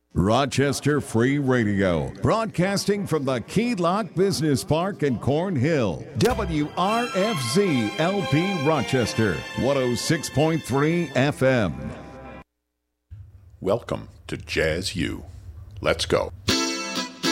Rochester Free Radio, broadcasting from the Key Lock Business Park in Cornhill. WRFZ LP Rochester, 106.3 FM. Welcome to Jazz U. Let's go.